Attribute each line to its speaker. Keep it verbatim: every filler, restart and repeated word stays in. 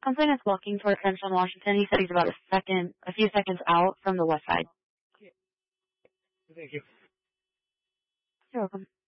Speaker 1: I'm saying it's walking toward Crenshaw, Washington. He said he's about a second, a few seconds out from the west side.
Speaker 2: Thank you.
Speaker 1: You're welcome.